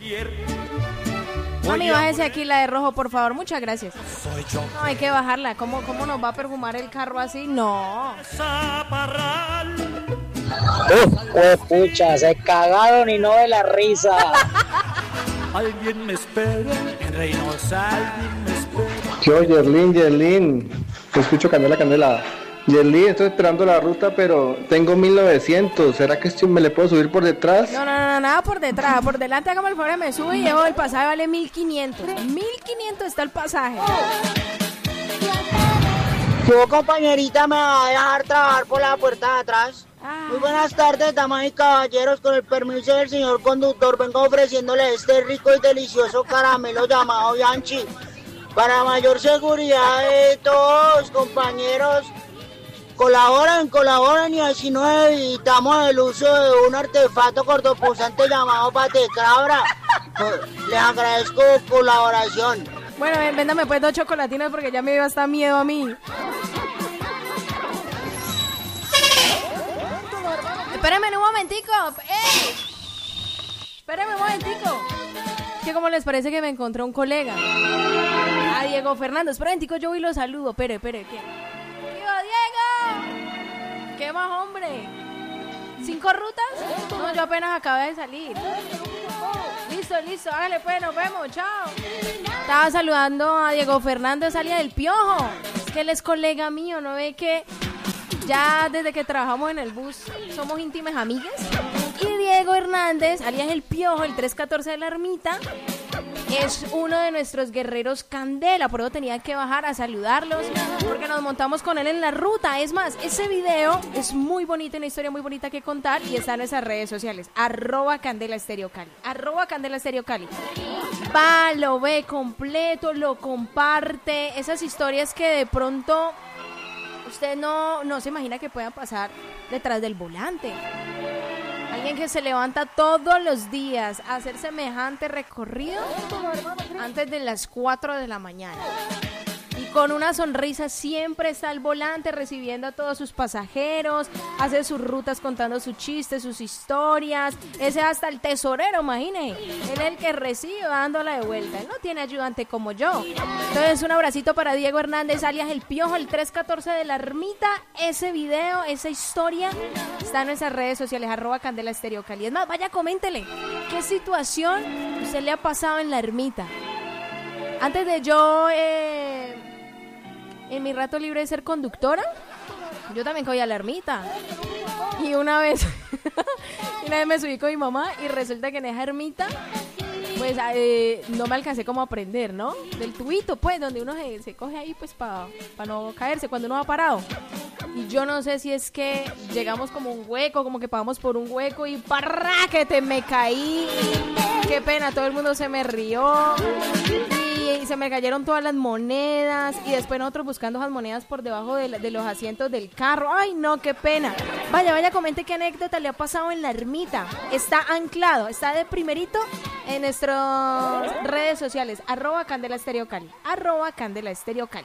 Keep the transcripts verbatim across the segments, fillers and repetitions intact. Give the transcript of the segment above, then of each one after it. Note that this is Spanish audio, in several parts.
Mami, bájese aquí la de rojo, por favor, muchas gracias. No, hay que bajarla. ¿Cómo, cómo nos va a perfumar el carro así? No. Uf, pucha, se cagaron y no de la risa. Alguien me espera en Reynosa, alguien me espera. Yo, Yerlin, Yerlin, te escucho Candela, Candela. Yerlin, estoy esperando la ruta, pero tengo mil novecientos. ¿Será que este me le puedo subir por detrás? No, no, no, nada por detrás. Por delante, hágame el favor, me sube y llevo el pasaje, vale mil quinientos. mil quinientos está el pasaje. Yo, compañerita, me va a dejar trabajar por la puerta de atrás. Ah. Muy buenas tardes, damas y caballeros. Con el permiso del señor conductor, vengo ofreciéndole este rico y delicioso caramelo llamado Bianchi. Para mayor seguridad de todos, compañeros, colaboran, colaboran y así nos evitamos el uso de un artefacto cortopulsante llamado patecabra. Les agradezco colaboración. Bueno, ven, véndame pues dos chocolatinas porque ya me dio hasta miedo a mí. Espérenme un momentico. ¡Ey! Espérenme un momentico. ¿Qué cómo les parece que me encontré un colega? A Diego Fernández. Espera un momentico, yo voy y lo saludo. Espere, espere. ¿Qué? ¡Tío Diego! ¿Qué más, hombre? ¿Cinco rutas? No, yo apenas acabé de salir. Listo, listo. Hágale pues, nos vemos. Chao. Estaba saludando a Diego Fernández, salía del Piojo. Es que él es colega mío, ¿no ve que ya desde que trabajamos en el bus somos íntimas amigas? Y Diego Hernández, alias el Piojo, el trescientos catorce de la Ermita, es uno de nuestros guerreros Candela. Por eso tenía que bajar a saludarlos, porque nos montamos con él en la ruta. Es más, ese video es muy bonito, una historia muy bonita que contar, y está en nuestras redes sociales, arroba Candela Estéreo Cali, arroba Candela Estéreo Cali. Va, lo ve completo, lo comparte. Esas historias que de pronto usted no, no se imagina que puedan pasar detrás del volante. Alguien que se levanta todos los días a hacer semejante recorrido antes de las cuatro de la mañana. Y con una sonrisa siempre está al volante recibiendo a todos sus pasajeros, hace sus rutas contando sus chistes, sus historias. Ese hasta el tesorero, imagínese. Él es el que recibe dándola de vuelta. Él no tiene ayudante como yo. Entonces un abracito para Diego Hernández, alias el Piojo, el trescientos catorce de la Ermita. Ese video, esa historia está en nuestras redes sociales, arroba Candela Estéreo Cali. Es más, vaya, coméntele qué situación usted le ha pasado en la Ermita. Antes de yo, eh, en mi rato libre de ser conductora, yo también cogí a la Ermita. Y una vez, una vez me subí con mi mamá y resulta que en esa ermita, pues eh, no me alcancé como a aprender, ¿no? Del tubito, pues, donde uno se, se coge ahí, pues, para pa no caerse cuando uno va parado. Y yo no sé si es que llegamos como un hueco, como que pagamos por un hueco y ¡parra! Que te me caí. Qué pena, todo el mundo se me rió. Y se me cayeron todas las monedas. Y después nosotros buscando esas monedas por debajo de, de los asientos del carro. ¡Ay, no, qué pena! Vaya, vaya, comente qué anécdota le ha pasado en la ermita. Está anclado, está de primerito en nuestras redes sociales. Arroba Candela Estéreo Cali. Arroba Candela Estéreo Cali.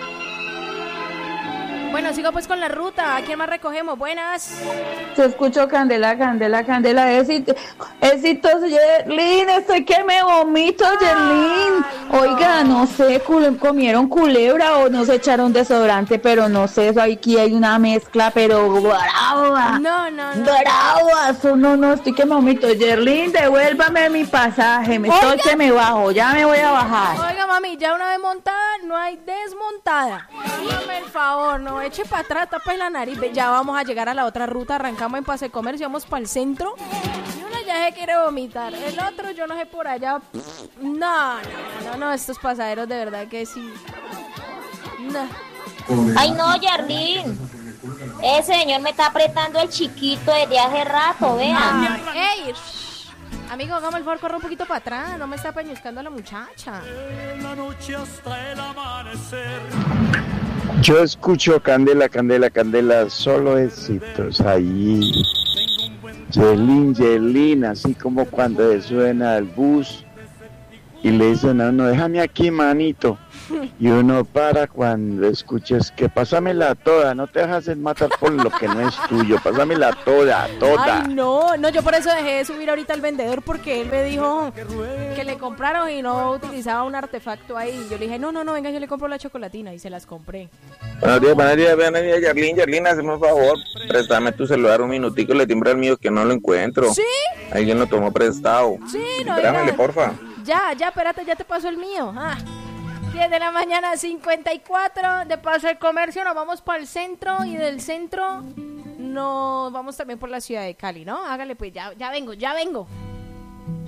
Bueno, sigo pues con la ruta. ¿A quién más recogemos? Buenas. Te escucho Candela, Candela, Candela. Éxito, éxitos, Yerlin. Estoy que me vomito, Yerlin. No. Oiga, no sé, comieron culebra o nos echaron desodorante, pero no sé, aquí hay una mezcla, pero brava. No, no, no. Brava. No, no, no, estoy que me vomito. Yerlin, devuélvame mi pasaje. Me estoy que me bajo, ya me voy a bajar. Oiga, mami, ya una vez montada, no hay desmontada. Hágame el favor, no eche para atrás, tapa la nariz. Ya vamos a llegar a la otra ruta, arrancamos en Pase Comercio, vamos para el centro. Y uno ya se quiere vomitar, el otro yo no sé por allá. No, no, no, no, estos pasajeros de verdad que sí. No. Ay no, Yerlin, ese señor me está apretando el chiquito desde hace rato, vean. Ey, amigo, hagamos el favor, corre un poquito para atrás, no me está peñuscando la muchacha. La noche hasta el amanecer. Yo escucho Candela, Candela, Candela, solo éxitos ahí. Yerlin, Yerlin, así como cuando suena el bus y le dicen a uno, déjame aquí, manito. Y uno para cuando escuches que pásamela toda, no te dejas matar por lo que no es tuyo, pásamela toda, toda. Ay, no, no, yo por eso dejé de subir ahorita al vendedor porque él me dijo que le compraron y no utilizaba un artefacto ahí. Yo le dije, no, no, no, venga, yo le compro la chocolatina y se las compré. Buenos días, buenos días, buenos días, Yarlín, Yarlín, hazme un favor, préstame tu celular un minutico, le timbra el mío que no lo encuentro. ¿Sí? Alguien lo tomó prestado. Sí, no, Trámele, mira. porfa. Ya, ya, espérate, ya te paso el mío. Ah. diez de la mañana, cincuenta y cuatro, de paso el comercio, nos vamos para el centro y del centro nos vamos también por la ciudad de Cali, ¿no? Hágale pues, ya, ya vengo, ya vengo.